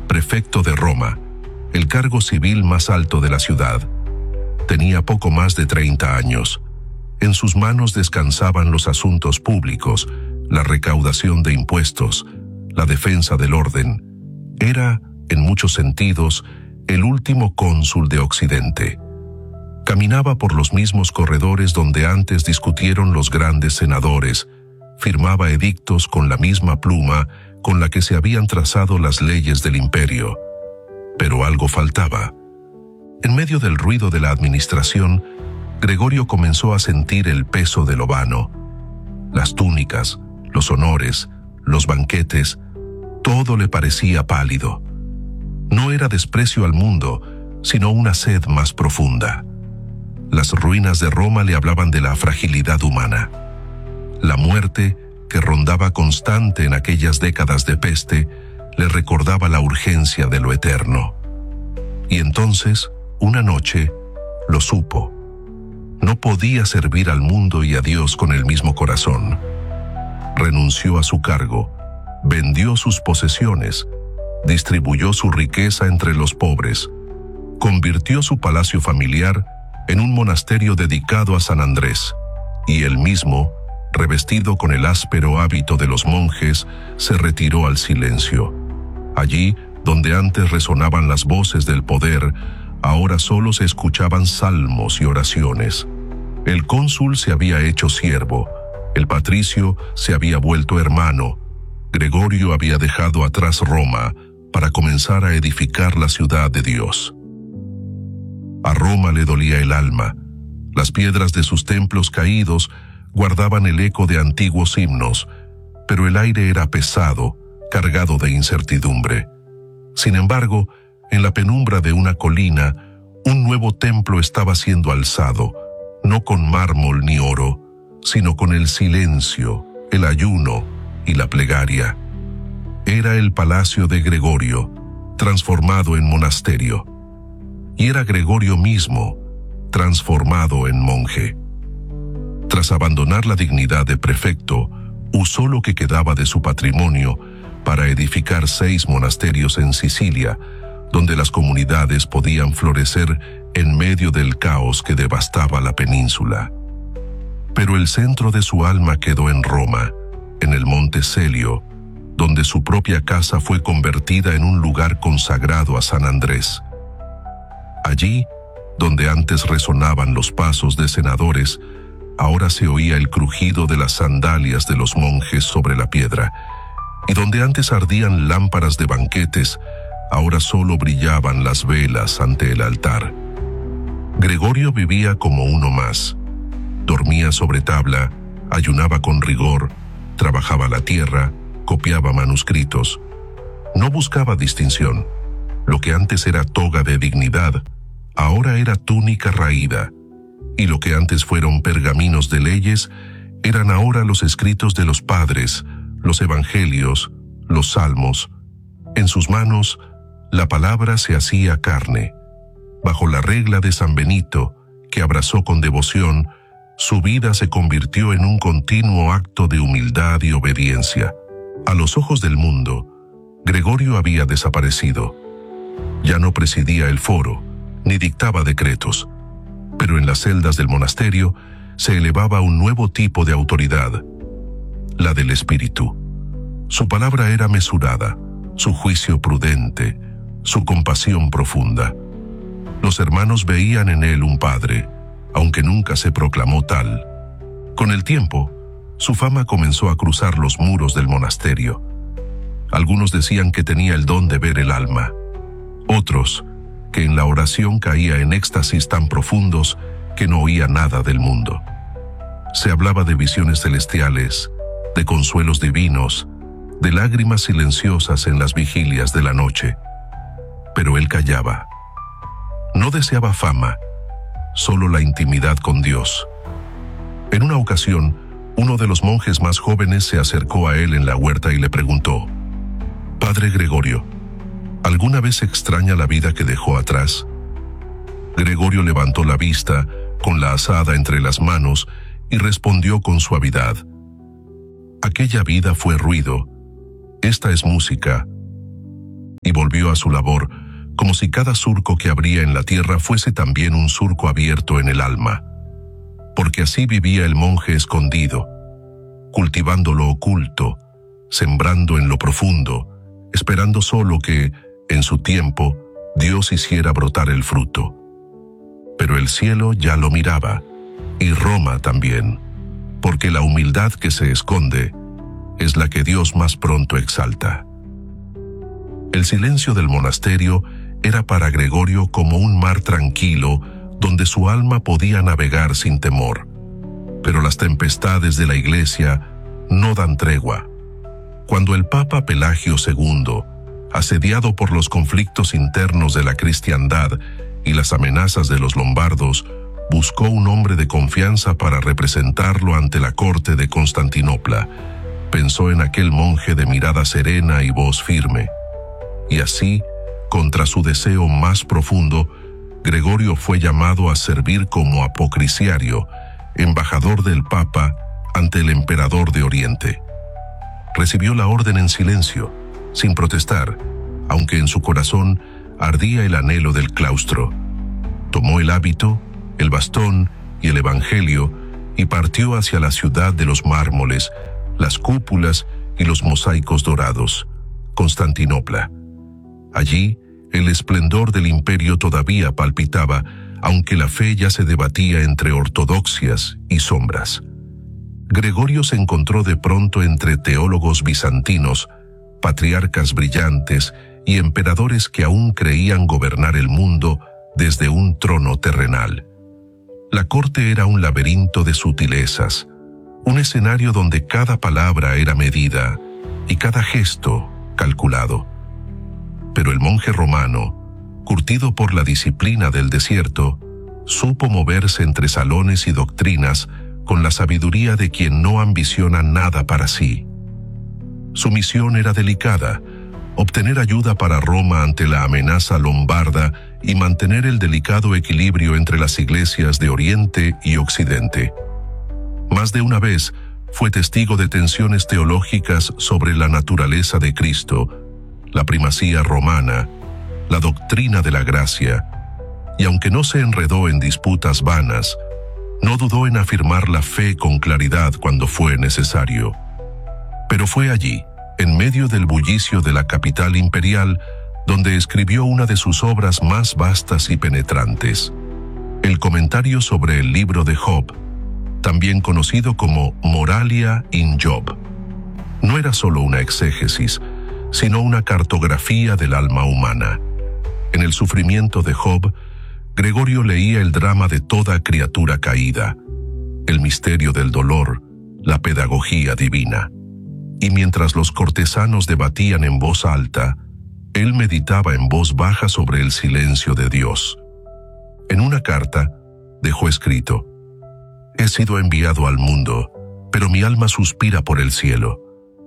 prefecto de Roma, el cargo civil más alto de la ciudad. Tenía poco más de 30 años. En sus manos descansaban los asuntos públicos, la recaudación de impuestos, la defensa del orden. Era, en muchos sentidos, el último cónsul de Occidente. Caminaba por los mismos corredores donde antes discutieron los grandes senadores, firmaba edictos con la misma pluma con la que se habían trazado las leyes del imperio. Pero algo faltaba. En medio del ruido de la administración, Gregorio comenzó a sentir el peso de lo vano. Las túnicas, los honores, los banquetes, todo le parecía pálido. No era desprecio al mundo, sino una sed más profunda. Las ruinas de Roma le hablaban de la fragilidad humana. La muerte, que rondaba constante en aquellas décadas de peste, le recordaba la urgencia de lo eterno. Y entonces, una noche, lo supo. No podía servir al mundo y a Dios con el mismo corazón. Renunció a su cargo, vendió sus posesiones, distribuyó su riqueza entre los pobres, convirtió su palacio familiar en un monasterio dedicado a San Andrés, y él mismo, revestido con el áspero hábito de los monjes, se retiró al silencio. Allí, donde antes resonaban las voces del poder, ahora solo se escuchaban salmos y oraciones. El cónsul se había hecho siervo, el patricio se había vuelto hermano. Gregorio había dejado atrás Roma para comenzar a edificar la ciudad de Dios. A Roma le dolía el alma. Las piedras de sus templos caídos guardaban el eco de antiguos himnos, pero el aire era pesado, cargado de incertidumbre. Sin embargo, en la penumbra de una colina, un nuevo templo estaba siendo alzado, no con mármol ni oro, sino con el silencio, el ayuno y la plegaria. Era el palacio de Gregorio, transformado en monasterio. Y era Gregorio mismo, transformado en monje. Tras abandonar la dignidad de prefecto, usó lo que quedaba de su patrimonio para edificar 6 monasterios en Sicilia, donde las comunidades podían florecer en medio del caos que devastaba la península. Pero el centro de su alma quedó en Roma, en el monte Celio, donde su propia casa fue convertida en un lugar consagrado a San Andrés. Allí, donde antes resonaban los pasos de senadores, ahora se oía el crujido de las sandalias de los monjes sobre la piedra, y donde antes ardían lámparas de banquetes, ahora solo brillaban las velas ante el altar. Gregorio vivía como uno más. Dormía sobre tabla, ayunaba con rigor, trabajaba la tierra, copiaba manuscritos. No buscaba distinción. Lo que antes era toga de dignidad, ahora era túnica raída, y lo que antes fueron pergaminos de leyes, eran ahora los escritos de los padres, los evangelios, los salmos. En sus manos, la palabra se hacía carne. Bajo la regla de San Benito, que abrazó con devoción, su vida se convirtió en un continuo acto de humildad y obediencia. A los ojos del mundo, Gregorio había desaparecido. Ya no presidía el foro, ni dictaba decretos, pero en las celdas del monasterio se elevaba un nuevo tipo de autoridad, la del espíritu. Su palabra era mesurada, su juicio prudente, su compasión profunda. Los hermanos veían en él un padre, aunque nunca se proclamó tal. Con el tiempo, su fama comenzó a cruzar los muros del monasterio. Algunos decían que tenía el don de ver el alma. Otros, que en la oración caía en éxtasis tan profundos que no oía nada del mundo. Se hablaba de visiones celestiales, de consuelos divinos, de lágrimas silenciosas en las vigilias de la noche. Pero él callaba. No deseaba fama, solo la intimidad con Dios. En una ocasión, uno de los monjes más jóvenes se acercó a él en la huerta y le preguntó: «Padre Gregorio, ¿alguna vez extraña la vida que dejó atrás?». Gregorio levantó la vista, con la azada entre las manos, y respondió con suavidad: «Aquella vida fue ruido, esta es música». y volvió a su labor, como si cada surco que abría en la tierra fuese también un surco abierto en el alma. Porque así vivía el monje escondido, cultivando lo oculto, sembrando en lo profundo, esperando solo que, en su tiempo, Dios hiciera brotar el fruto. Pero el cielo ya lo miraba, y Roma también, porque la humildad que se esconde es la que Dios más pronto exalta. El silencio del monasterio era para Gregorio como un mar tranquilo donde su alma podía navegar sin temor. Pero las tempestades de la Iglesia no dan tregua. Cuando el Papa Pelagio II, asediado por los conflictos internos de la cristiandad y las amenazas de los lombardos, buscó un hombre de confianza para representarlo ante la corte de Constantinopla, pensó en aquel monje de mirada serena y voz firme. Y así, contra su deseo más profundo, Gregorio fue llamado a servir como apocrisiario, embajador del Papa ante el emperador de Oriente. Recibió la orden en silencio, sin protestar, aunque en su corazón ardía el anhelo del claustro. Tomó el hábito, el bastón y el evangelio y partió hacia la ciudad de los mármoles, las cúpulas y los mosaicos dorados, Constantinopla. Allí, el esplendor del imperio todavía palpitaba, aunque la fe ya se debatía entre ortodoxias y sombras. Gregorio se encontró de pronto entre teólogos bizantinos, patriarcas brillantes y emperadores que aún creían gobernar el mundo desde un trono terrenal. La corte era un laberinto de sutilezas, un escenario donde cada palabra era medida y cada gesto calculado. Pero el monje romano, curtido por la disciplina del desierto, supo moverse entre salones y doctrinas con la sabiduría de quien no ambiciona nada para sí. Su misión era delicada: obtener ayuda para Roma ante la amenaza lombarda y mantener el delicado equilibrio entre las iglesias de Oriente y Occidente. Más de una vez fue testigo de tensiones teológicas sobre la naturaleza de Cristo, la primacía romana, la doctrina de la gracia, y aunque no se enredó en disputas vanas, no dudó en afirmar la fe con claridad cuando fue necesario. Pero fue allí, en medio del bullicio de la capital imperial, donde escribió una de sus obras más vastas y penetrantes, el comentario sobre el libro de Job, también conocido como Moralia in Job. No era solo una exégesis, sino una cartografía del alma humana. En el sufrimiento de Job, Gregorio leía el drama de toda criatura caída, el misterio del dolor, la pedagogía divina. Y mientras los cortesanos debatían en voz alta, él meditaba en voz baja sobre el silencio de Dios. En una carta, dejó escrito: «He sido enviado al mundo, pero mi alma suspira por el cielo.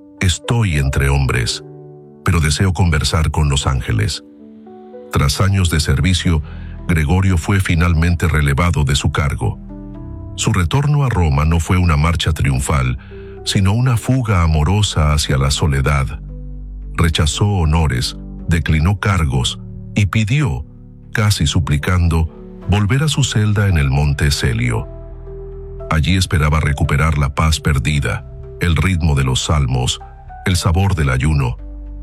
Estoy entre hombres, pero deseo conversar con los ángeles». Tras años de servicio, Gregorio fue finalmente relevado de su cargo. Su retorno a Roma no fue una marcha triunfal, sino una fuga amorosa hacia la soledad. Rechazó honores, declinó cargos y pidió, casi suplicando, volver a su celda en el monte Celio. Allí esperaba recuperar la paz perdida, el ritmo de los salmos, el sabor del ayuno.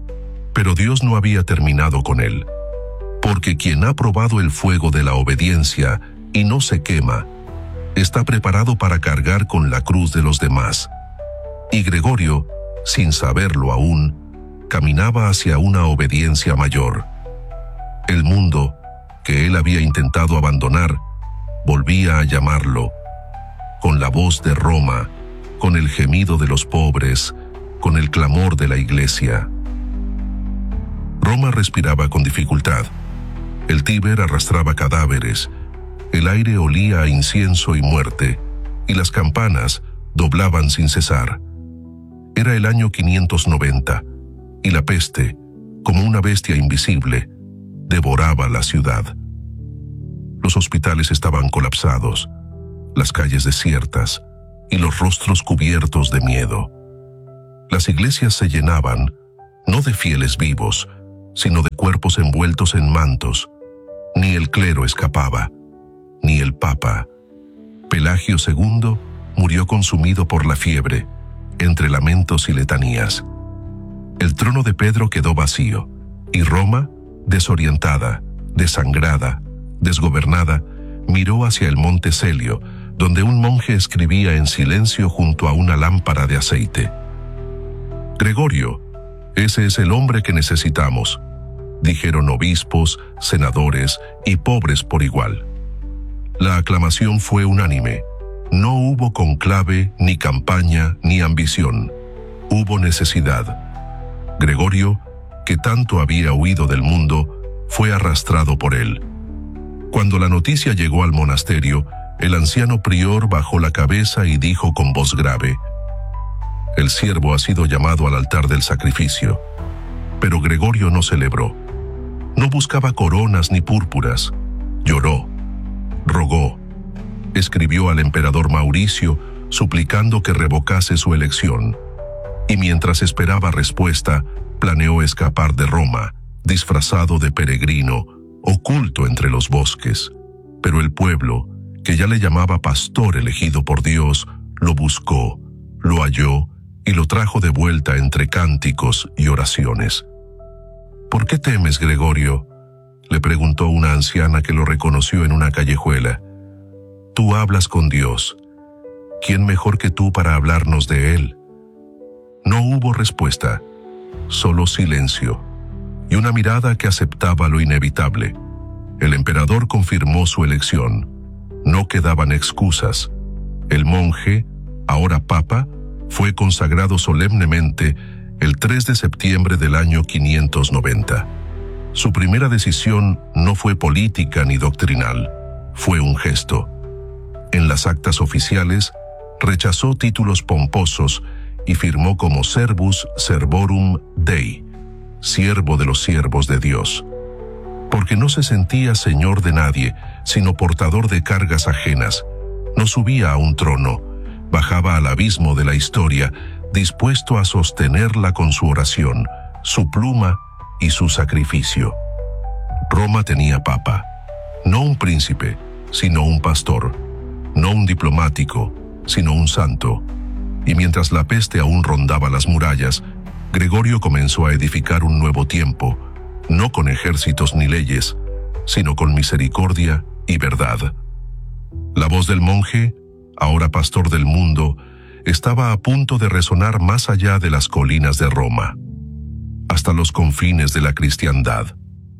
Pero Dios no había terminado con él, porque quien ha probado el fuego de la obediencia y no se quema, está preparado para cargar con la cruz de los demás. Y Gregorio, sin saberlo aún, caminaba hacia una obediencia mayor. El mundo, que él había intentado abandonar, volvía a llamarlo, con la voz de Roma, con el gemido de los pobres, con el clamor de la iglesia. Roma respiraba con dificultad. El Tíber arrastraba cadáveres, el aire olía a incienso y muerte, y las campanas doblaban sin cesar. Era el año 590, y la peste, como una bestia invisible, devoraba la ciudad. Los hospitales estaban colapsados, las calles desiertas y los rostros cubiertos de miedo. Las iglesias se llenaban, no de fieles vivos, sino de cuerpos envueltos en mantos. Ni el clero escapaba, ni el papa. Pelagio II murió consumido por la fiebre, entre lamentos y letanías. El trono de Pedro quedó vacío, y Roma, desorientada, desangrada, desgobernada, miró hacia el monte Celio, donde un monje escribía en silencio junto a una lámpara de aceite. «Gregorio, ese es el hombre que necesitamos», dijeron obispos, senadores y pobres por igual. La aclamación fue unánime. No hubo conclave, ni campaña, ni ambición. Hubo necesidad. Gregorio, que tanto había huido del mundo, fue arrastrado por él. Cuando la noticia llegó al monasterio, el anciano prior bajó la cabeza y dijo con voz grave: «El siervo ha sido llamado al altar del sacrificio». Pero Gregorio no celebró. No buscaba coronas ni púrpuras. Lloró, rogó, escribió al emperador Mauricio suplicando que revocase su elección. Y mientras esperaba respuesta, planeó escapar de Roma, disfrazado de peregrino, oculto entre los bosques. Pero el pueblo, que ya le llamaba pastor elegido por Dios, lo buscó, lo halló y lo trajo de vuelta entre cánticos y oraciones. «¿Por qué temes, Gregorio?», le preguntó una anciana que lo reconoció en una callejuela. «Tú hablas con Dios. ¿Quién mejor que tú para hablarnos de Él?». No hubo respuesta, solo silencio, y una mirada que aceptaba lo inevitable. El emperador confirmó su elección. No quedaban excusas. El monje, ahora papa, fue consagrado solemnemente el 3 de septiembre del año 590. Su primera decisión no fue política ni doctrinal, fue un gesto. En las actas oficiales, rechazó títulos pomposos y firmó como Servus Servorum Dei, siervo de los siervos de Dios. Porque no se sentía señor de nadie, sino portador de cargas ajenas. No subía a un trono, bajaba al abismo de la historia, dispuesto a sostenerla con su oración, su pluma y su sacrificio. Roma tenía papa, no un príncipe, sino un pastor, no un diplomático, sino un santo. Y mientras la peste aún rondaba las murallas, Gregorio comenzó a edificar un nuevo tiempo, no con ejércitos ni leyes, sino con misericordia y verdad. La voz del monje, ahora pastor del mundo, estaba a punto de resonar más allá de las colinas de Roma, hasta los confines de la cristiandad.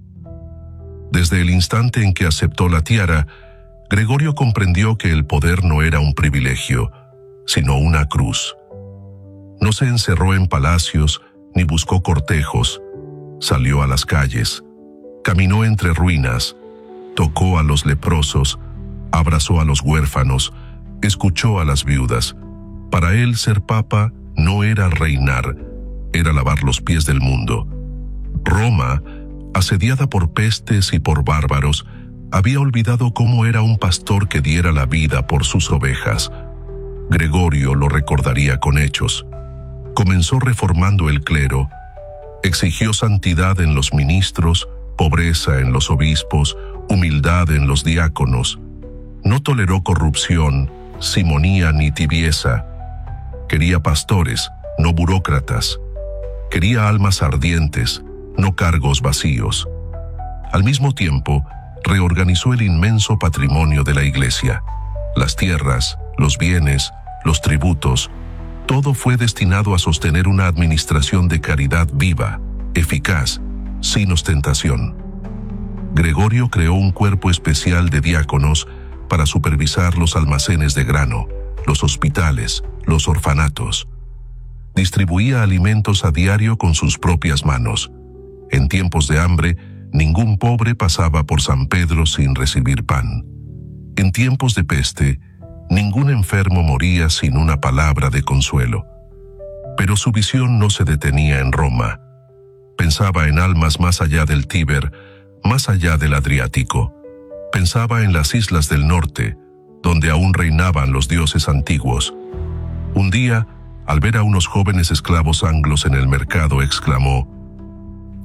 Desde el instante en que aceptó la tiara, Gregorio comprendió que el poder no era un privilegio, sino una cruz. No se encerró en palacios ni buscó cortejos. Salió a las calles, caminó entre ruinas, tocó a los leprosos, abrazó a los huérfanos, escuchó a las viudas. Para él ser papa no era reinar, era lavar los pies del mundo. Roma, asediada por pestes y por bárbaros, había olvidado cómo era un pastor que diera la vida por sus ovejas. Gregorio lo recordaría con hechos. Comenzó reformando el clero, exigió santidad en los ministros, pobreza en los obispos, humildad en los diáconos. No toleró corrupción, simonía ni tibieza. Quería pastores, no burócratas. Quería almas ardientes, no cargos vacíos. Al mismo tiempo, reorganizó el inmenso patrimonio de la Iglesia. Las tierras, los bienes, los tributos, todo fue destinado a sostener una administración de caridad viva, eficaz, sin ostentación. Gregorio creó un cuerpo especial de diáconos para supervisar los almacenes de grano, los hospitales, los orfanatos. Distribuía alimentos a diario con sus propias manos. En tiempos de hambre, ningún pobre pasaba por San Pedro sin recibir pan. En tiempos de peste, ningún enfermo moría sin una palabra de consuelo. Pero su visión no se detenía en Roma. Pensaba en almas más allá del Tíber, más allá del Adriático. Pensaba en las islas del norte, donde aún reinaban los dioses antiguos. Un día, al ver a unos jóvenes esclavos anglos en el mercado, exclamó: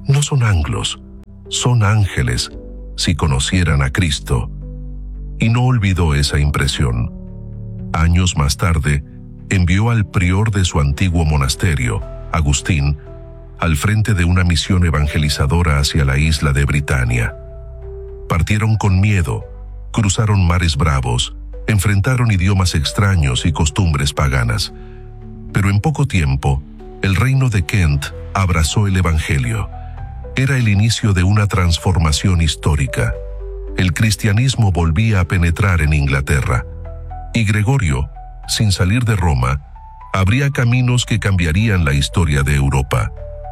no son anglos, son ángeles, si conocieran a Cristo. Y no olvidó esa impresión. Años más tarde, envió al prior de su antiguo monasterio, Agustín, al frente de una misión evangelizadora hacia la isla de Britania. Partieron con miedo, cruzaron mares bravos, enfrentaron idiomas extraños y costumbres paganas. Pero en poco tiempo, el reino de Kent abrazó el Evangelio. Era el inicio de una transformación histórica. El cristianismo volvía a penetrar en Inglaterra, y Gregorio, sin salir de Roma, abría caminos que cambiarían la historia de Europa.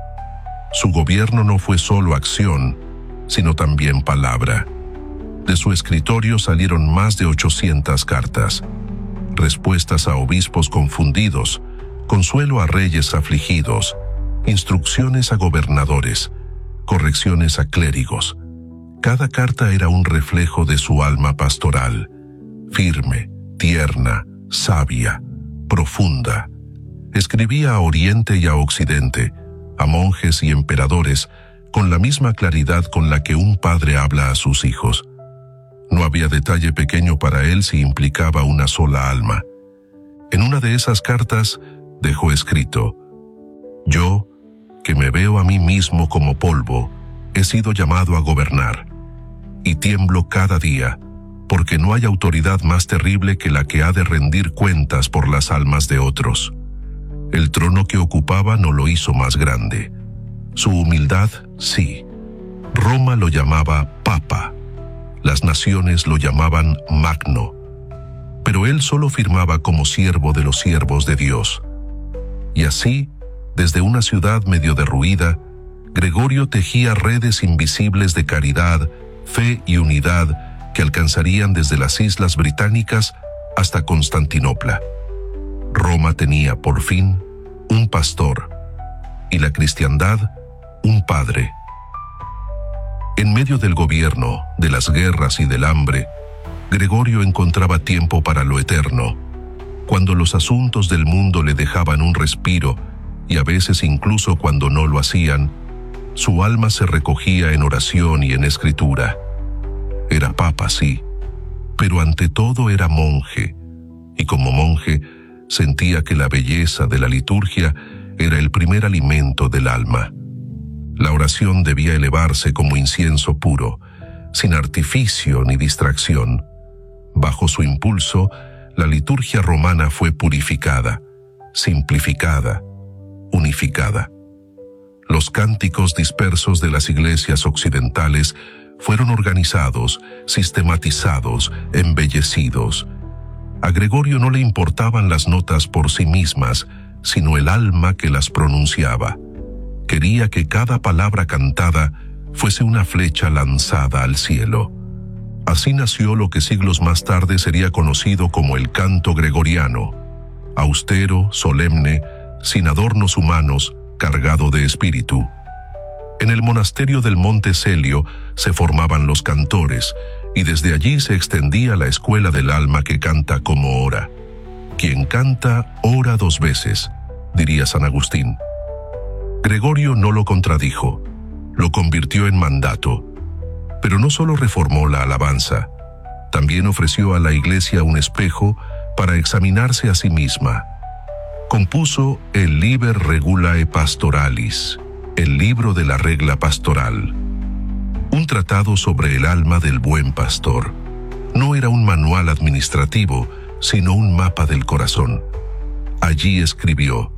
Su gobierno no fue solo acción, sino también palabra. De su escritorio salieron más de 800 cartas, respuestas a obispos confundidos, consuelo a reyes afligidos, instrucciones a gobernadores, correcciones a clérigos. Cada carta era un reflejo de su alma pastoral, firme, tierna, sabia, profunda. Escribía a Oriente y a Occidente, a monjes y emperadores, con la misma claridad con la que un padre habla a sus hijos. No había detalle pequeño para él si implicaba una sola alma. En una de esas cartas dejó escrito: «Yo, que me veo a mí mismo como polvo, he sido llamado a gobernar, y tiemblo cada día, porque no hay autoridad más terrible que la que ha de rendir cuentas por las almas de otros. El trono que ocupaba no lo hizo más grande. Su humildad, sí. Roma lo llamaba Papa. Las naciones lo llamaban Magno. Pero él solo firmaba como siervo de los siervos de Dios. Y así, desde una ciudad medio derruida, Gregorio tejía redes invisibles de caridad, fe y unidad que alcanzarían desde las Islas Británicas hasta Constantinopla. Roma tenía, por fin, un pastor, y la cristiandad, un padre. En medio del gobierno, de las guerras y del hambre, Gregorio encontraba tiempo para lo eterno. Cuando los asuntos del mundo le dejaban un respiro, y a veces incluso cuando no lo hacían, su alma se recogía en oración y en escritura. Era papa, sí, pero ante todo era monje, y como monje sentía que la belleza de la liturgia era el primer alimento del alma. La oración debía elevarse como incienso puro, sin artificio ni distracción. Bajo su impulso, la liturgia romana fue purificada, simplificada, unificada. Los cánticos dispersos de las iglesias occidentales fueron organizados, sistematizados, embellecidos. A Gregorio no le importaban las notas por sí mismas, sino el alma que las pronunciaba. Quería que cada palabra cantada fuese una flecha lanzada al cielo. Así nació lo que siglos más tarde sería conocido como el canto gregoriano, austero, solemne, sin adornos humanos, cargado de espíritu. En el monasterio del Monte Celio se formaban los cantores, y desde allí se extendía la escuela del alma que canta como ora. Quien canta, ora 2 veces, diría San Agustín. Gregorio no lo contradijo, lo convirtió en mandato, pero no solo reformó la alabanza, también ofreció a la Iglesia un espejo para examinarse a sí misma. Compuso el Liber Regulae Pastoralis, el libro de la regla pastoral, un tratado sobre el alma del buen pastor. No era un manual administrativo, sino un mapa del corazón. Allí escribió: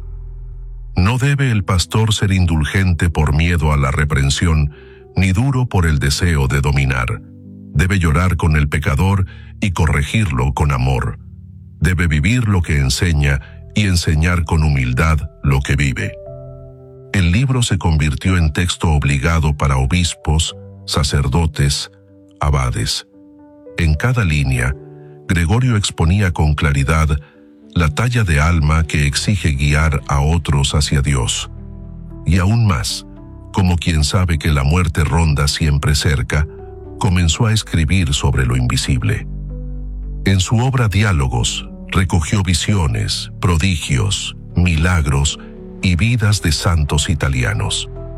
«No debe el pastor ser indulgente por miedo a la reprensión, ni duro por el deseo de dominar. Debe llorar con el pecador y corregirlo con amor. Debe vivir lo que enseña y enseñar con humildad lo que vive». El libro se convirtió en texto obligado para obispos, sacerdotes, abades. En cada línea, Gregorio exponía con claridad la talla de alma que exige guiar a otros hacia Dios. Y aún más, como quien sabe que la muerte ronda siempre cerca, comenzó a escribir sobre lo invisible. En su obra Diálogos, recogió visiones, prodigios, milagros y vidas de santos italianos.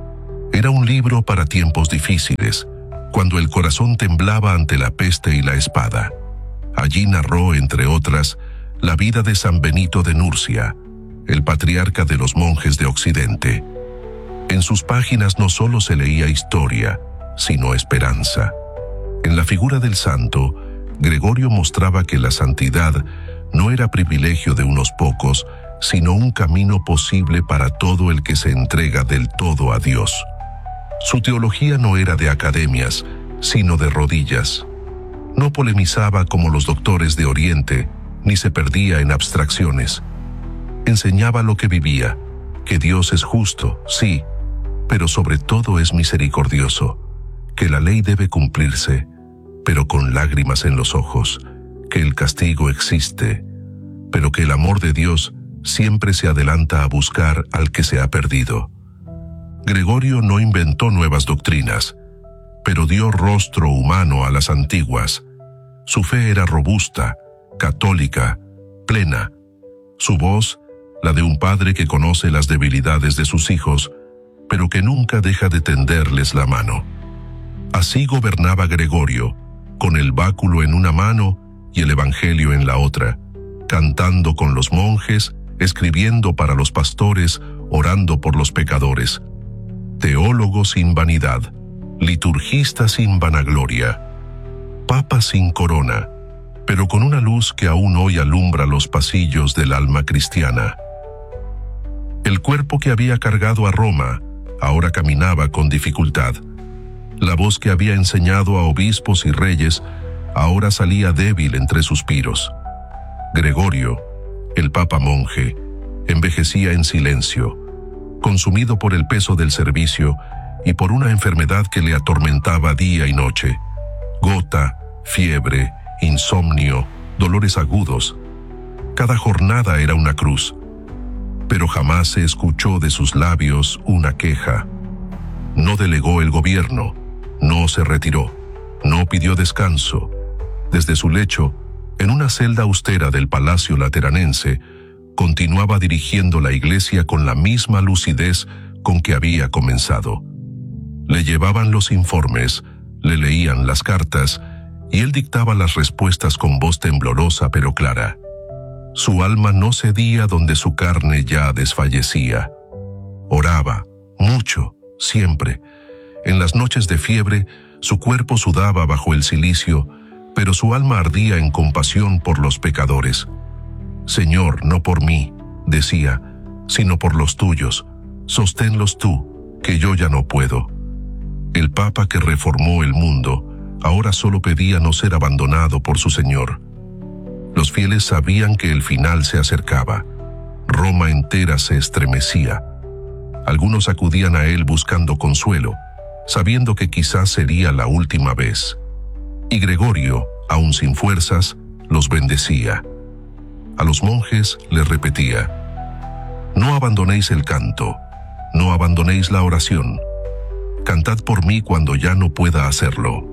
Era un libro para tiempos difíciles, cuando el corazón temblaba ante la peste y la espada. Allí narró, entre otras, la vida de San Benito de Nurcia, el patriarca de los monjes de Occidente. En sus páginas no solo se leía historia, sino esperanza. En la figura del santo, Gregorio mostraba que la santidad no era privilegio de unos pocos, sino un camino posible para todo el que se entrega del todo a Dios. Su teología no era de academias, sino de rodillas. No polemizaba como los doctores de Oriente, ni se perdía en abstracciones. Enseñaba lo que vivía, que Dios es justo, sí, pero sobre todo es misericordioso, que la ley debe cumplirse, pero con lágrimas en los ojos, que el castigo existe, pero que el amor de Dios siempre se adelanta a buscar al que se ha perdido. Gregorio no inventó nuevas doctrinas, pero dio rostro humano a las antiguas. Su fe era robusta, católica, plena. Su voz, la de un padre que conoce las debilidades de sus hijos, pero que nunca deja de tenderles la mano. Así gobernaba Gregorio, con el báculo en una mano y el evangelio en la otra, cantando con los monjes, escribiendo para los pastores, orando por los pecadores. Teólogo sin vanidad, liturgista sin vanagloria, papa sin corona, pero con una luz que aún hoy alumbra los pasillos del alma cristiana. El cuerpo que había cargado a Roma ahora caminaba con dificultad. La voz que había enseñado a obispos y reyes ahora salía débil entre suspiros. Gregorio, el papa monje, envejecía en silencio, consumido por el peso del servicio y por una enfermedad que le atormentaba día y noche. Gota, fiebre, insomnio, dolores agudos. Cada jornada era una cruz, pero jamás se escuchó de sus labios una queja. No delegó el gobierno, no se retiró, no pidió descanso. Desde su lecho, en una celda austera del Palacio Lateranense, continuaba dirigiendo la iglesia con la misma lucidez con que había comenzado. Le llevaban los informes, le leían las cartas, y él dictaba las respuestas con voz temblorosa pero clara. Su alma no cedía donde su carne ya desfallecía. Oraba, mucho, siempre. En las noches de fiebre, su cuerpo sudaba bajo el cilicio, pero su alma ardía en compasión por los pecadores. Señor, no por mí, decía, sino por los tuyos. Sosténlos tú, que yo ya no puedo. El Papa que reformó el mundo ahora solo pedía no ser abandonado por su Señor. Los fieles sabían que el final se acercaba. Roma entera se estremecía. Algunos acudían a él buscando consuelo, sabiendo que quizás sería la última vez. Y Gregorio, aún sin fuerzas, los bendecía. A los monjes les repetía: no abandonéis el canto, no abandonéis la oración. Cantad por mí cuando ya no pueda hacerlo.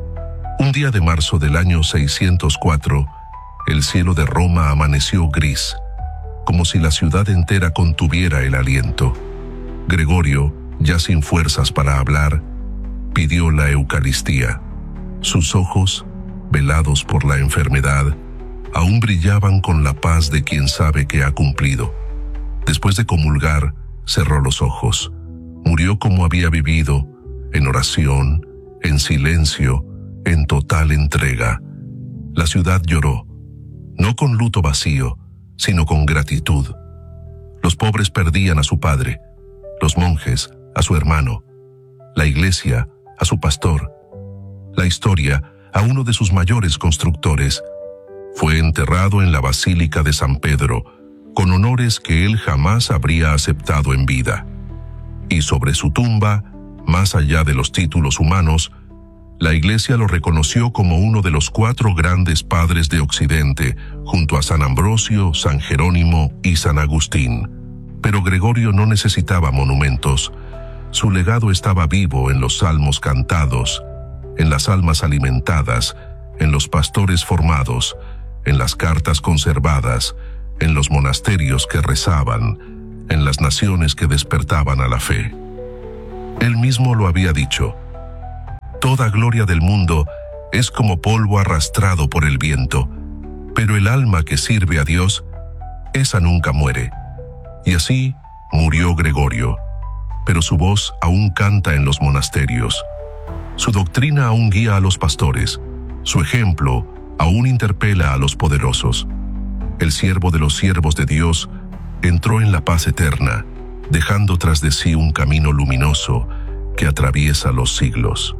Un día de marzo del año 604, el cielo de Roma amaneció gris, como si la ciudad entera contuviera el aliento. Gregorio, ya sin fuerzas para hablar, pidió la Eucaristía. Sus ojos, velados por la enfermedad, aún brillaban con la paz de quien sabe que ha cumplido. Después de comulgar, cerró los ojos. Murió como había vivido, en oración, en silencio, en total entrega. La ciudad lloró, no con luto vacío, sino con gratitud. Los pobres perdían a su padre, los monjes a su hermano, la iglesia a su pastor, la historia a uno de sus mayores constructores. Fue enterrado en la Basílica de San Pedro, con honores que él jamás habría aceptado en vida. Y sobre su tumba, más allá de los títulos humanos, la Iglesia lo reconoció como uno de los 4 grandes padres de Occidente, junto a San Ambrosio, San Jerónimo y San Agustín. Pero Gregorio no necesitaba monumentos. Su legado estaba vivo en los salmos cantados, en las almas alimentadas, en los pastores formados, en las cartas conservadas, en los monasterios que rezaban, en las naciones que despertaban a la fe. Él mismo lo había dicho: toda gloria del mundo es como polvo arrastrado por el viento, pero el alma que sirve a Dios, esa nunca muere. Y así murió Gregorio, pero su voz aún canta en los monasterios. Su doctrina aún guía a los pastores, su ejemplo aún interpela a los poderosos. El siervo de los siervos de Dios entró en la paz eterna, dejando tras de sí un camino luminoso que atraviesa los siglos.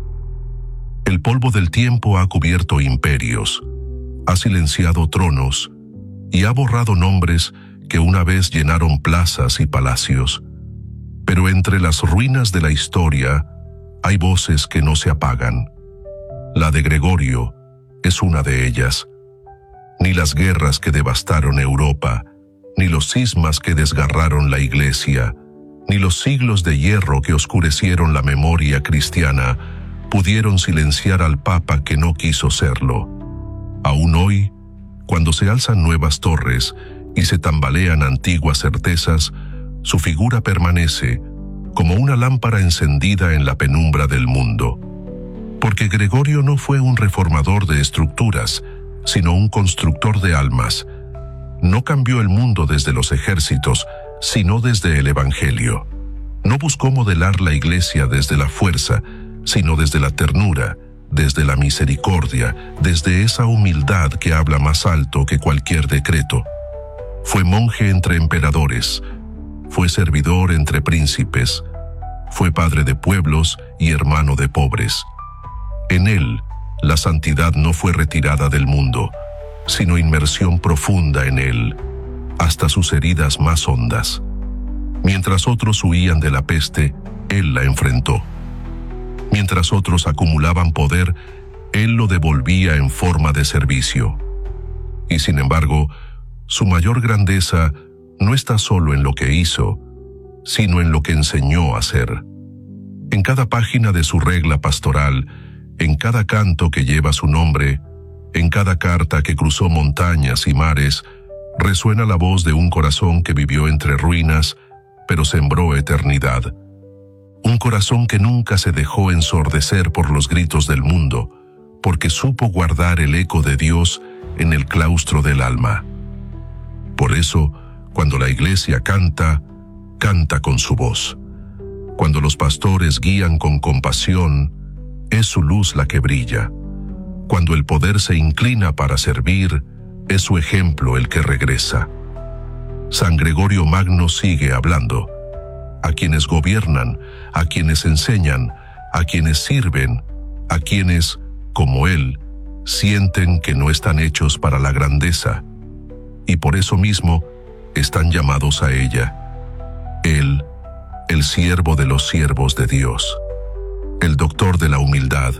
El polvo del tiempo ha cubierto imperios, ha silenciado tronos y ha borrado nombres que una vez llenaron plazas y palacios. Pero entre las ruinas de la historia hay voces que no se apagan. La de Gregorio es una de ellas. Ni las guerras que devastaron Europa, ni los cismas que desgarraron la Iglesia, ni los siglos de hierro que oscurecieron la memoria cristiana pudieron silenciar al Papa que no quiso serlo. Aún hoy, cuando se alzan nuevas torres y se tambalean antiguas certezas, su figura permanece como una lámpara encendida en la penumbra del mundo. Porque Gregorio no fue un reformador de estructuras, sino un constructor de almas. No cambió el mundo desde los ejércitos, sino desde el Evangelio. No buscó modelar la Iglesia desde la fuerza, sino desde la ternura, desde la misericordia, desde esa humildad que habla más alto que cualquier decreto. Fue monje entre emperadores, fue servidor entre príncipes, fue padre de pueblos y hermano de pobres. En él, la santidad no fue retirada del mundo, sino inmersión profunda en él, hasta sus heridas más hondas. Mientras otros huían de la peste, él la enfrentó. Mientras otros acumulaban poder, él lo devolvía en forma de servicio. Y sin embargo, su mayor grandeza no está solo en lo que hizo, sino en lo que enseñó a hacer. En cada página de su regla pastoral, en cada canto que lleva su nombre, en cada carta que cruzó montañas y mares, resuena la voz de un corazón que vivió entre ruinas, pero sembró eternidad. Un corazón que nunca se dejó ensordecer por los gritos del mundo, porque supo guardar el eco de Dios en el claustro del alma. Por eso, cuando la Iglesia canta, canta con su voz. Cuando los pastores guían con compasión, es su luz la que brilla. Cuando el poder se inclina para servir, es su ejemplo el que regresa. San Gregorio Magno sigue hablando. A quienes gobiernan, a quienes enseñan, a quienes sirven, a quienes, como él, sienten que no están hechos para la grandeza, y por eso mismo están llamados a ella. Él, el siervo de los siervos de Dios, el doctor de la humildad,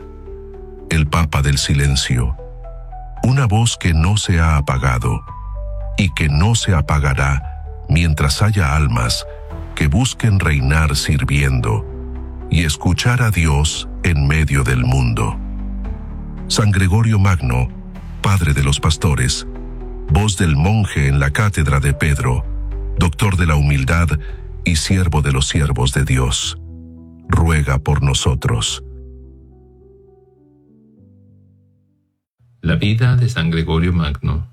el Papa del silencio, una voz que no se ha apagado y que no se apagará mientras haya almas que busquen reinar sirviendo y escuchar a Dios en medio del mundo. San Gregorio Magno, padre de los pastores, voz del monje en la cátedra de Pedro, doctor de la humildad y siervo de los siervos de Dios, ruega por nosotros. La vida de San Gregorio Magno.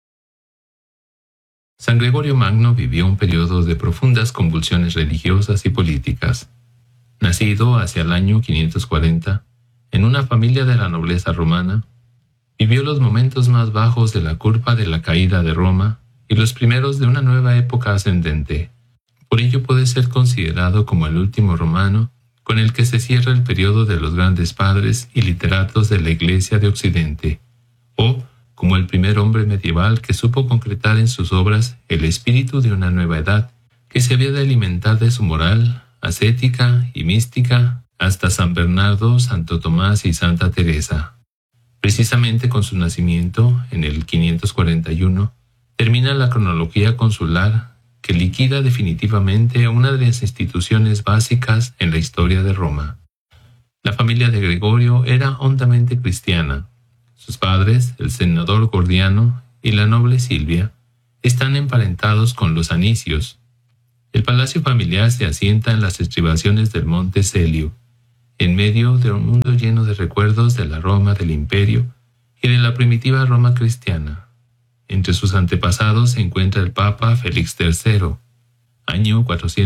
San Gregorio Magno vivió un periodo de profundas convulsiones religiosas y políticas. Nacido hacia el año 540, en una familia de la nobleza romana, vivió los momentos más bajos de la curva de la caída de Roma y los primeros de una nueva época ascendente. Por ello puede ser considerado como el último romano con el que se cierra el periodo de los grandes padres y literatos de la Iglesia de Occidente, o como el primer hombre medieval que supo concretar en sus obras el espíritu de una nueva edad que se había de alimentar de su moral, ascética y mística hasta San Bernardo, Santo Tomás y Santa Teresa. Precisamente con su nacimiento, en el 541, termina la cronología consular que liquida definitivamente una de las instituciones básicas en la historia de Roma. La familia de Gregorio era hondamente cristiana. Sus padres, el senador Gordiano y la noble Silvia, están emparentados con los Anicios. El palacio familiar se asienta en las estribaciones del monte Celio, en medio de un mundo lleno de recuerdos de la Roma del Imperio y de la primitiva Roma cristiana. Entre sus antepasados se encuentra el Papa Félix III, año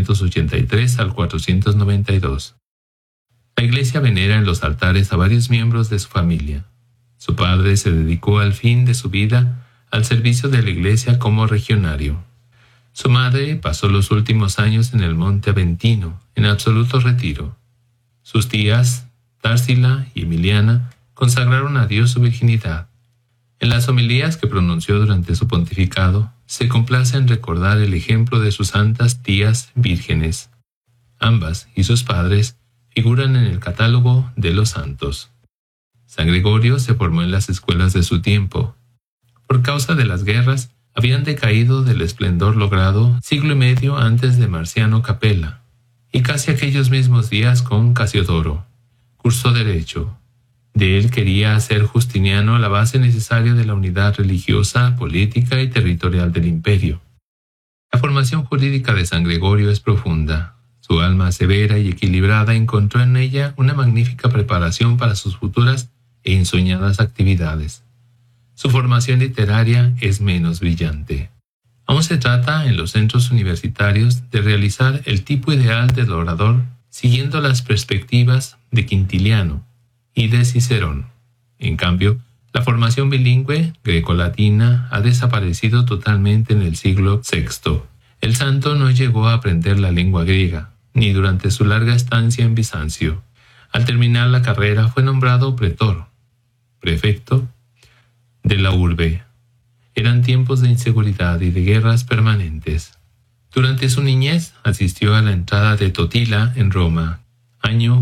483 al 492. La iglesia venera en los altares a varios miembros de su familia. Su padre se dedicó al fin de su vida al servicio de la iglesia como regionario. Su madre pasó los últimos años en el Monte Aventino, en absoluto retiro. Sus tías, Társila y Emiliana, consagraron a Dios su virginidad. En las homilías que pronunció durante su pontificado, se complace en recordar el ejemplo de sus santas tías vírgenes. Ambas y sus padres figuran en el catálogo de los santos. San Gregorio se formó en las escuelas de su tiempo. Por causa de las guerras, habían decaído del esplendor logrado siglo y medio antes de Marciano Capella, y casi aquellos mismos días con Casiodoro. Cursó Derecho. De él quería hacer Justiniano la base necesaria de la unidad religiosa, política y territorial del imperio. La formación jurídica de San Gregorio es profunda. Su alma severa y equilibrada encontró en ella una magnífica preparación para sus futuras e ensoñadas actividades. Su formación literaria es menos brillante. Aún se trata en los centros universitarios de realizar el tipo ideal del orador siguiendo las perspectivas de Quintiliano y de Cicerón. En cambio, la formación bilingüe greco-latina ha desaparecido totalmente en el siglo VI. El santo no llegó a aprender la lengua griega, ni durante su larga estancia en Bizancio. Al terminar la carrera fue nombrado pretor, prefecto de la urbe. Eran tiempos de inseguridad y de guerras permanentes. Durante su niñez asistió a la entrada de Totila en Roma, año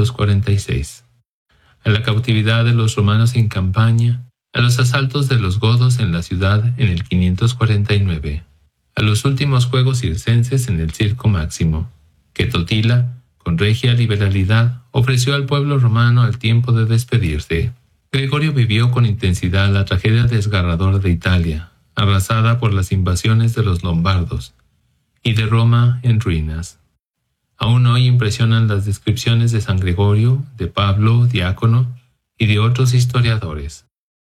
546. A la cautividad de los romanos en Campania, a los asaltos de los godos en la ciudad en el 549, a los últimos juegos circenses en el Circo Máximo, que Totila, con regia liberalidad, ofreció al pueblo romano al tiempo de despedirse. Gregorio vivió con intensidad la tragedia desgarradora de Italia, arrasada por las invasiones de los lombardos, y de Roma en ruinas. Aún hoy impresionan las descripciones de San Gregorio, de Pablo, diácono, y de otros historiadores.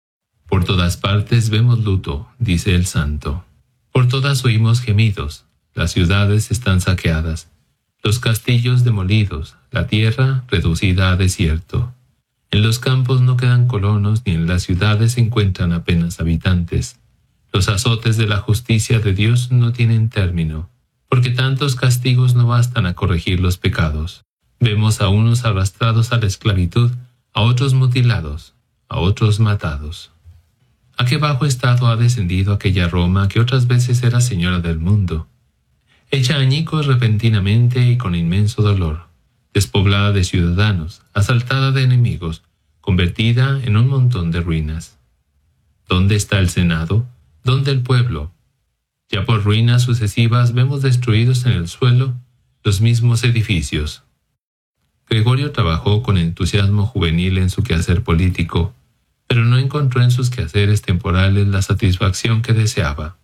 Por todas partes vemos luto, dice el santo. Por todas oímos gemidos, las ciudades están saqueadas, los castillos demolidos, la tierra reducida a desierto. En los campos no quedan colonos ni en las ciudades se encuentran apenas habitantes. Los azotes de la justicia de Dios no tienen término, porque tantos castigos no bastan a corregir los pecados. Vemos a unos arrastrados a la esclavitud, a otros mutilados, a otros matados. ¿A qué bajo estado ha descendido aquella Roma que otras veces era señora del mundo? Hecha añicos repentinamente y con inmenso dolor, despoblada de ciudadanos, asaltada de enemigos, convertida en un montón de ruinas. ¿Dónde está el Senado? ¿Dónde el pueblo? Ya por ruinas sucesivas vemos destruidos en el suelo los mismos edificios. Gregorio trabajó con entusiasmo juvenil en su quehacer político, pero no encontró en sus quehaceres temporales la satisfacción que deseaba.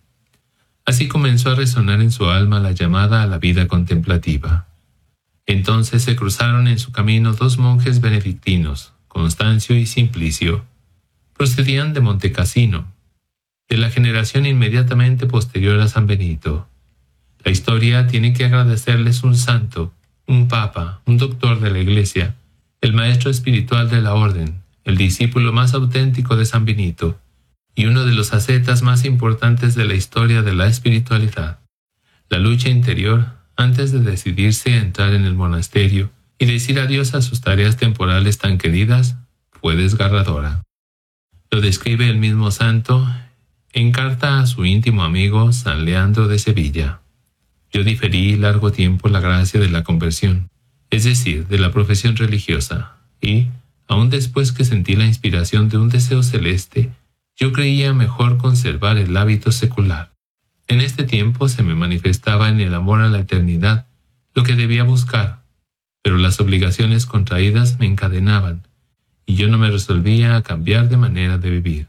Así comenzó a resonar en su alma la llamada a la vida contemplativa. Entonces se cruzaron en su camino dos monjes benedictinos, Constancio y Simplicio. Procedían de Montecassino, de la generación inmediatamente posterior a San Benito. La historia tiene que agradecerles un santo, un papa, un doctor de la Iglesia, el maestro espiritual de la orden, el discípulo más auténtico de San Benito, y uno de los ascetas más importantes de la historia de la espiritualidad. La lucha interior, antes de decidirse a entrar en el monasterio y decir adiós a sus tareas temporales tan queridas, fue desgarradora. Lo describe el mismo santo en carta a su íntimo amigo San Leandro de Sevilla. Yo diferí largo tiempo la gracia de la conversión, es decir, de la profesión religiosa, y, aun después que sentí la inspiración de un deseo celeste, yo creía mejor conservar el hábito secular. En este tiempo se me manifestaba en el amor a la eternidad lo que debía buscar, pero las obligaciones contraídas me encadenaban, y yo no me resolvía a cambiar de manera de vivir.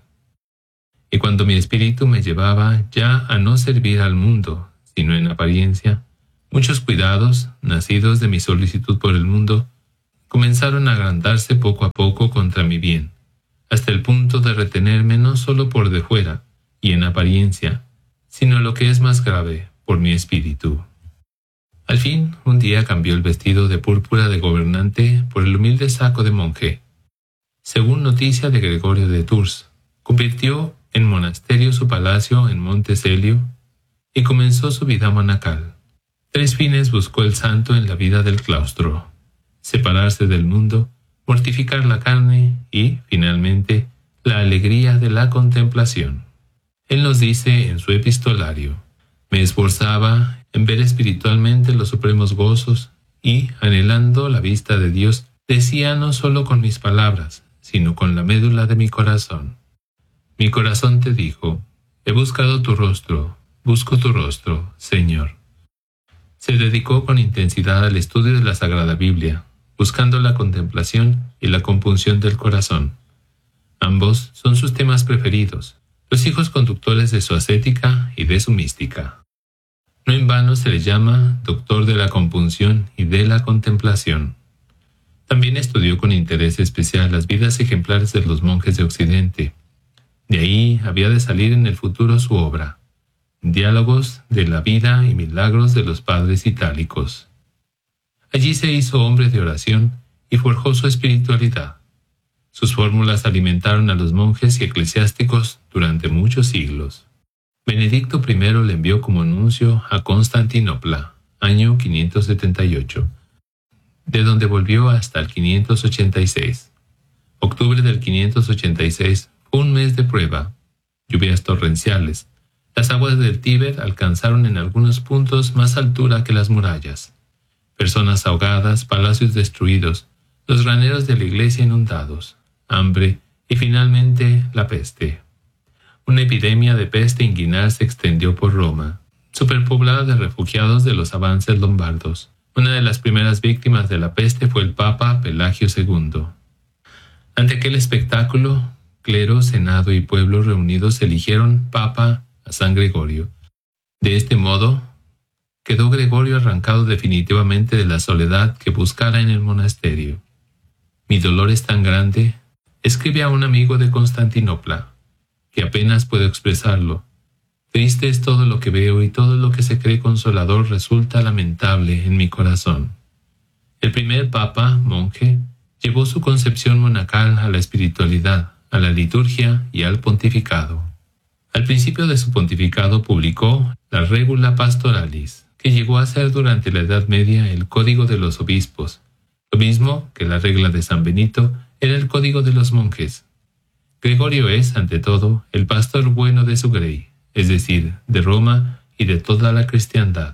Y cuando mi espíritu me llevaba ya a no servir al mundo, sino en apariencia, Muchos cuidados, nacidos de mi solicitud por el mundo, comenzaron a agrandarse poco a poco contra mi bien, hasta el punto de retenerme no solo por de fuera y en apariencia, sino lo que es más grave, por mi espíritu. Al fin, un día cambió el vestido de púrpura de gobernante por el humilde saco de monje. Según noticia de Gregorio de Tours, convirtió en monasterio su palacio en Monte Celio y comenzó su vida monacal. 3 fines buscó el santo en la vida del claustro: separarse del mundo, mortificar la carne y, finalmente, la alegría de la contemplación. Él nos dice en su epistolario: me esforzaba en ver espiritualmente los supremos gozos y, anhelando la vista de Dios, decía no solo con mis palabras, sino con la médula de mi corazón. Mi corazón te dijo: he buscado tu rostro, busco tu rostro, Señor. Se dedicó con intensidad al estudio de la Sagrada Biblia, buscando la contemplación y la compunción del corazón. Ambos son sus temas preferidos, los hijos conductores de su ascética y de su mística. No en vano se le llama doctor de la compunción y de la contemplación. También estudió con interés especial las vidas ejemplares de los monjes de Occidente. De ahí había de salir en el futuro su obra, Diálogos de la vida y milagros de los padres itálicos. Allí se hizo hombre de oración y forjó su espiritualidad. Sus fórmulas alimentaron a los monjes y eclesiásticos durante muchos siglos. Benedicto I le envió como nuncio a Constantinopla, año 578, de donde volvió hasta el 586. Octubre del 586 fue un mes de prueba, lluvias torrenciales. Las aguas del Tíber alcanzaron en algunos puntos más altura que las murallas. Personas ahogadas, palacios destruidos, los graneros de la iglesia inundados, hambre y finalmente la peste. Una epidemia de peste inguinal se extendió por Roma, superpoblada de refugiados de los avances lombardos. Una de las primeras víctimas de la peste fue el Papa Pelagio II. Ante aquel espectáculo, clero, senado y pueblo reunidos eligieron Papa a San Gregorio. De este modo, quedó Gregorio arrancado definitivamente de la soledad que buscara en el monasterio. Mi dolor es tan grande, escribe a un amigo de Constantinopla, que apenas puedo expresarlo. Triste es todo lo que veo y todo lo que se cree consolador resulta lamentable en mi corazón. El primer papa, monje, llevó su concepción monacal a la espiritualidad, a la liturgia y al pontificado. Al principio de su pontificado publicó la Regula Pastoralis, que llegó a ser durante la Edad Media el código de los obispos. Lo mismo que la regla de San Benito era el código de los monjes. Gregorio es, ante todo, el pastor bueno de su grey, es decir, de Roma y de toda la cristiandad.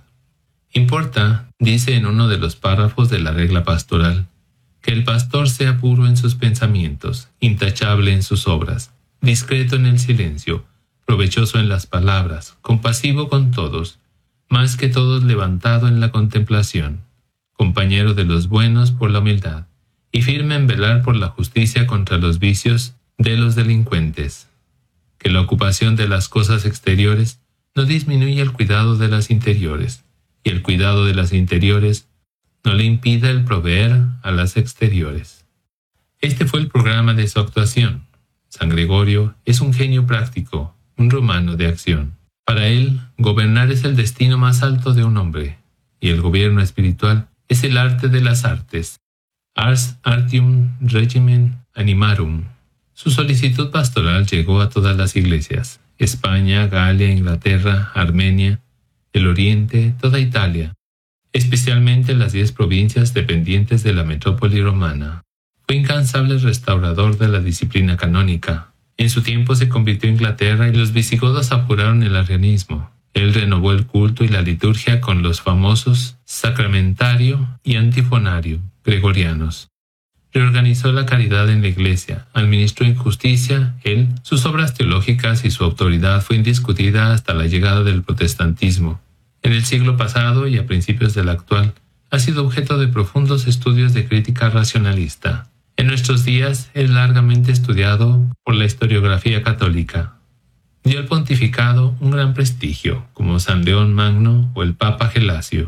Importa, dice en uno de los párrafos de la regla pastoral, que el pastor sea puro en sus pensamientos, intachable en sus obras, discreto en el silencio, provechoso en las palabras, compasivo con todos, más que todos levantado en la contemplación, compañero de los buenos por la humildad, y firme en velar por la justicia contra los vicios de los delincuentes. Que la ocupación de las cosas exteriores no disminuya el cuidado de las interiores, y el cuidado de las interiores no le impida el proveer a las exteriores. Este fue el programa de su actuación. San Gregorio es un genio práctico, un romano de acción. Para él, gobernar es el destino más alto de un hombre, y el gobierno espiritual es el arte de las artes. Ars artium regimen animarum. Su solicitud pastoral llegó a todas las iglesias: España, Galia, Inglaterra, Armenia, el Oriente, toda Italia, especialmente las 10 provincias dependientes de la metrópoli romana. Fue incansable restaurador de la disciplina canónica. En su tiempo se convirtió Inglaterra y los visigodos apuraron el arrianismo. Él renovó el culto y la liturgia con los famosos sacramentario y antifonario gregorianos. Reorganizó la caridad en la Iglesia, administró justicia. Sus obras teológicas y su autoridad fue indiscutida hasta la llegada del protestantismo. En el siglo pasado y a principios del actual, ha sido objeto de profundos estudios de crítica racionalista. En nuestros días es largamente estudiado por la historiografía católica. Dio al pontificado un gran prestigio, como San León Magno o el Papa Gelasio.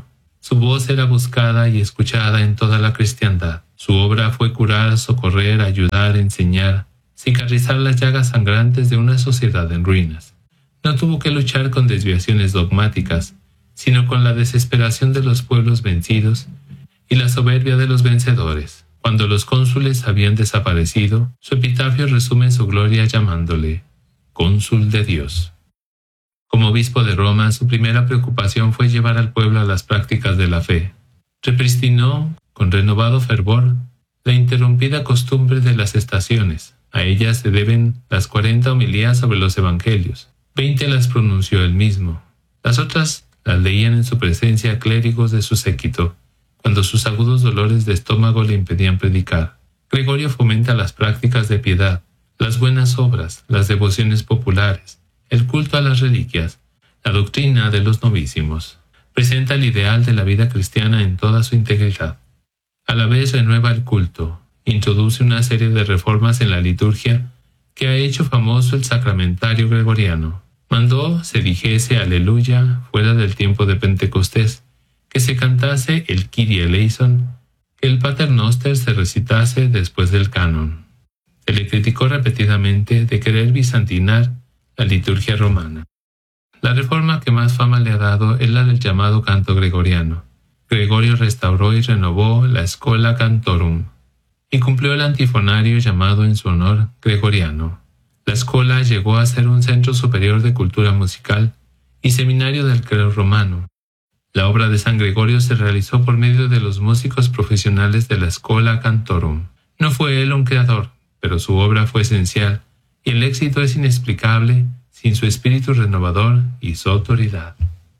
Su voz era buscada y escuchada en toda la cristiandad. Su obra fue curar, socorrer, ayudar, enseñar, cicatrizar las llagas sangrantes de una sociedad en ruinas. No tuvo que luchar con desviaciones dogmáticas, sino con la desesperación de los pueblos vencidos y la soberbia de los vencedores. Cuando los cónsules habían desaparecido, su epitafio resume su gloria llamándole Cónsul de Dios. Como obispo de Roma, su primera preocupación fue llevar al pueblo a las prácticas de la fe. Repristinó, con renovado fervor, la interrumpida costumbre de las estaciones. A ellas se deben las 40 homilías sobre los evangelios. 20 las pronunció él mismo. Las otras las leían en su presencia clérigos de su séquito, cuando sus agudos dolores de estómago le impedían predicar. Gregorio fomenta las prácticas de piedad, las buenas obras, las devociones populares, el culto a las reliquias, la doctrina de los novísimos. Presenta el ideal de la vida cristiana en toda su integridad. A la vez renueva el culto, introduce una serie de reformas en la liturgia que ha hecho famoso el sacramentario gregoriano. Mandó se dijese Aleluya fuera del tiempo de Pentecostés, que se cantase el Kyrie eleison, que el Pater Noster se recitase después del canon. Se le criticó repetidamente de querer bizantinar la liturgia romana. La reforma que más fama le ha dado es la del llamado canto gregoriano. Gregorio restauró y renovó la Schola Cantorum y cumplió el antifonario llamado en su honor Gregoriano. La escuela llegó a ser un centro superior de cultura musical y seminario del clero romano. La obra de San Gregorio se realizó por medio de los músicos profesionales de la Schola Cantorum. No fue él un creador, pero su obra fue esencial, y el éxito es inexplicable sin su espíritu renovador y su autoridad.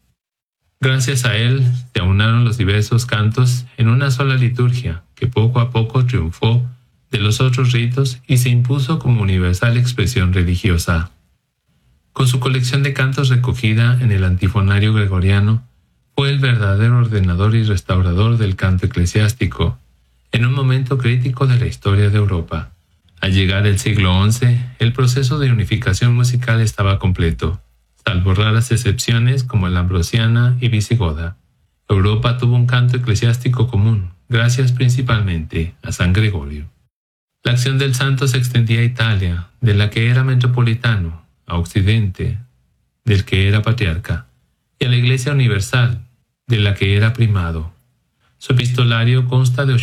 Gracias a él se aunaron los diversos cantos en una sola liturgia que poco a poco triunfó de los otros ritos y se impuso como universal expresión religiosa. Con su colección de cantos recogida en el antifonario gregoriano, fue el verdadero ordenador y restaurador del canto eclesiástico, en un momento crítico de la historia de Europa. Al llegar el siglo XI, el proceso de unificación musical estaba completo, salvo raras excepciones como la ambrosiana y visigoda. Europa tuvo un canto eclesiástico común, gracias principalmente a San Gregorio. La acción del santo se extendía a Italia, de la que era metropolitano, a Occidente, del que era patriarca, y a la Iglesia Universal, de la que era primado. Su epistolario consta de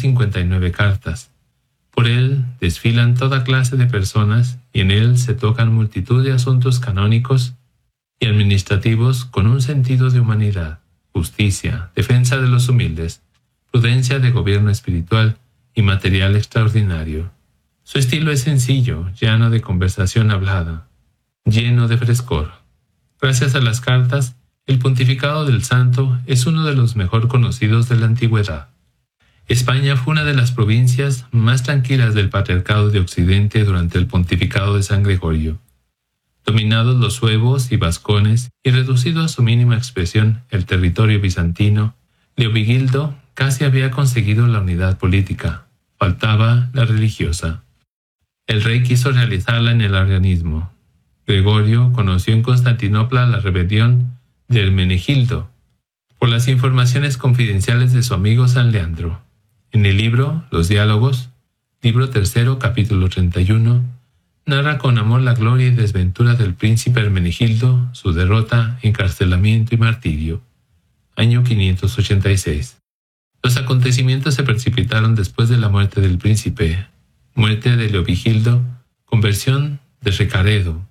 859 cartas. Por él desfilan toda clase de personas y en él se tocan multitud de asuntos canónicos y administrativos con un sentido de humanidad, justicia, defensa de los humildes, prudencia de gobierno espiritual y material extraordinario. Su estilo es sencillo, llano de conversación hablada, lleno de frescor. Gracias a las cartas, el pontificado del santo es uno de los mejor conocidos de la antigüedad. España fue una de las provincias más tranquilas del Patriarcado de Occidente durante el pontificado de San Gregorio. Dominados los suevos y vascones y reducido a su mínima expresión el territorio bizantino, Leovigildo casi había conseguido la unidad política. Faltaba la religiosa. El rey quiso realizarla en el arrianismo. Gregorio conoció en Constantinopla la rebelión de Hermenegildo por las informaciones confidenciales de su amigo San Leandro. En el libro Los Diálogos, libro 3, capítulo 31, narra con amor la gloria y desventura del príncipe Hermenegildo, su derrota, encarcelamiento y martirio. Año 586. Los acontecimientos se precipitaron después de la muerte del príncipe, muerte de Leovigildo, conversión de Recaredo,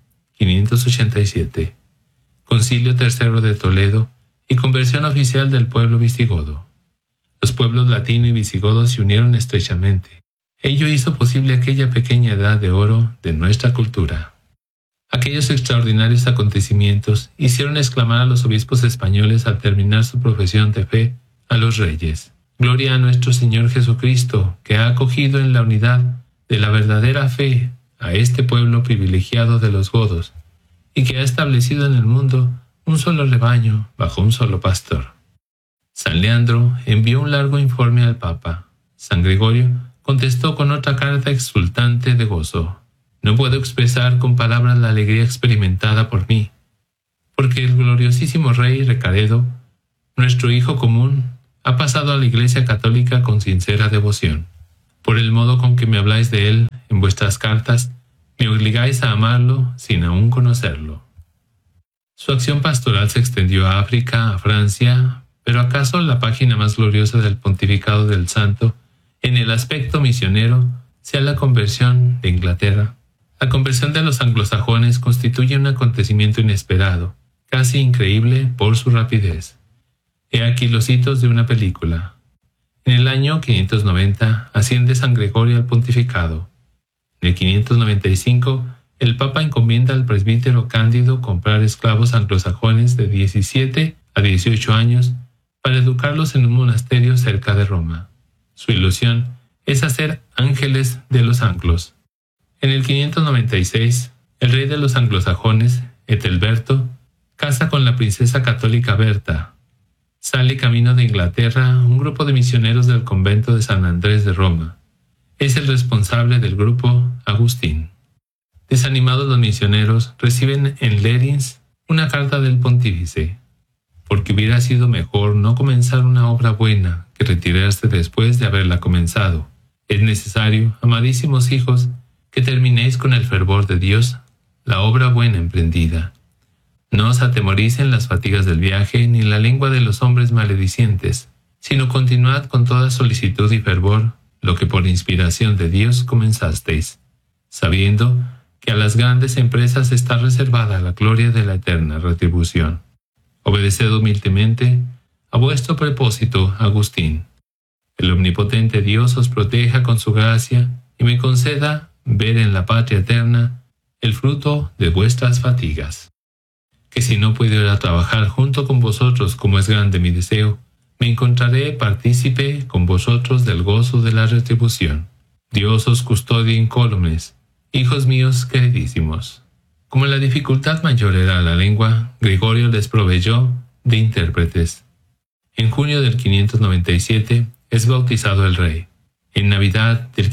587, Concilio III de Toledo y conversión oficial del pueblo visigodo. Los pueblos latino y visigodo se unieron estrechamente. Ello hizo posible aquella pequeña edad de oro de nuestra cultura. Aquellos extraordinarios acontecimientos hicieron exclamar a los obispos españoles al terminar su profesión de fe a los reyes: Gloria a nuestro Señor Jesucristo, que ha acogido en la unidad de la verdadera fe a este pueblo privilegiado de los godos, y que ha establecido en el mundo un solo rebaño bajo un solo pastor. San Leandro envió un largo informe al Papa. San Gregorio contestó con otra carta exultante de gozo: No puedo expresar con palabras la alegría experimentada por mí, porque el gloriosísimo rey Recaredo nuestro hijo común, ha pasado a la Iglesia Católica con sincera devoción. Por el modo con que me habláis de él en vuestras cartas, me obligáis a amarlo sin aún conocerlo. Su acción pastoral se extendió a África, a Francia, pero ¿acaso la página más gloriosa del pontificado del santo, en el aspecto misionero, sea la conversión de Inglaterra? La conversión de los anglosajones constituye un acontecimiento inesperado, casi increíble por su rapidez. He aquí los hitos de una película. En el año 590 asciende San Gregorio al pontificado. En el 595, el Papa encomienda al presbítero Cándido comprar esclavos anglosajones de 17 a 18 años para educarlos en un monasterio cerca de Roma. Su ilusión es hacer ángeles de los anglos. En el 596, el rey de los anglosajones, Ethelberto, casa con la princesa católica Berta. Sale camino de Inglaterra un grupo de misioneros del convento de San Andrés de Roma. Es el responsable del grupo Agustín. Desanimados los misioneros reciben en Lerins una carta del pontífice, porque hubiera sido mejor no comenzar una obra buena que retirarse después de haberla comenzado. Es necesario, amadísimos hijos, que terminéis con el fervor de Dios la obra buena emprendida. No os atemoricen las fatigas del viaje ni la lengua de los hombres maledicientes, sino continuad con toda solicitud y fervor lo que por inspiración de Dios comenzasteis, sabiendo que a las grandes empresas está reservada la gloria de la eterna retribución. Obedeced humildemente a vuestro propósito, Agustín. El omnipotente Dios os proteja con su gracia y me conceda ver en la patria eterna el fruto de vuestras fatigas. Que si no puedo ir a trabajar junto con vosotros como es grande mi deseo, me encontraré partícipe con vosotros del gozo de la retribución. Dios os custodie incólumes, hijos míos queridísimos. Como la dificultad mayor era la lengua, Gregorio les proveyó de intérpretes. En junio del 597 es bautizado el rey. En Navidad del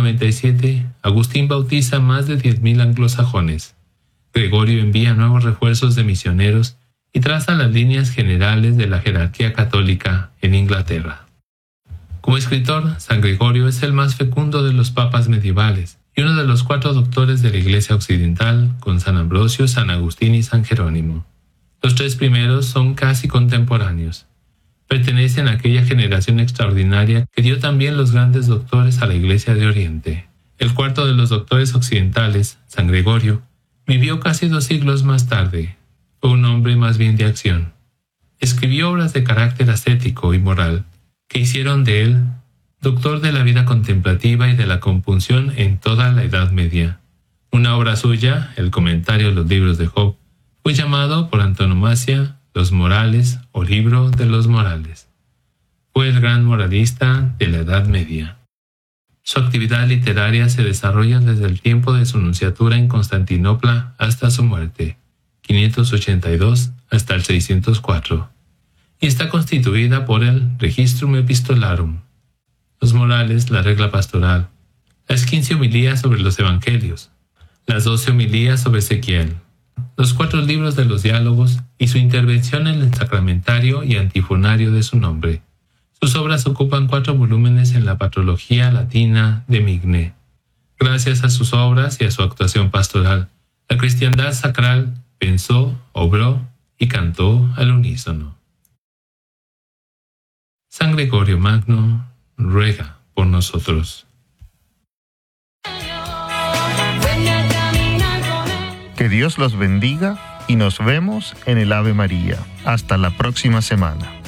597, Agustín bautiza más de 10.000 anglosajones. Gregorio envía nuevos refuerzos de misioneros y traza las líneas generales de la jerarquía católica en Inglaterra. Como escritor, San Gregorio es el más fecundo de los papas medievales y uno de los 4 doctores de la Iglesia Occidental, con San Ambrosio, San Agustín y San Jerónimo. Los 3 primeros son casi contemporáneos. Pertenecen a aquella generación extraordinaria que dio también los grandes doctores a la Iglesia de Oriente. El 4º de los doctores occidentales, San Gregorio, vivió casi 2 siglos más tarde. Fue un hombre más bien de acción. Escribió obras de carácter ascético y moral que hicieron de él doctor de la vida contemplativa y de la compunción en toda la Edad Media. Una obra suya, el comentario a los libros de Job, fue llamado por antonomasia Los Morales o Libro de los Morales. Fue el gran moralista de la Edad Media. Su actividad literaria se desarrolla desde el tiempo de su nunciatura en Constantinopla hasta su muerte, 582 hasta el 604, y está constituida por el Registrum Epistolarum, los Morales, la regla pastoral, las 15 homilías sobre los Evangelios, las 12 homilías sobre Ezequiel, los 4 libros de los diálogos y su intervención en el sacramentario y antifonario de su nombre. Sus obras ocupan 4 volúmenes en la patrología latina de Migne. Gracias a sus obras y a su actuación pastoral, la cristiandad sacral pensó, obró y cantó al unísono. San Gregorio Magno ruega por nosotros. Que Dios los bendiga y nos vemos en el Ave María. Hasta la próxima semana.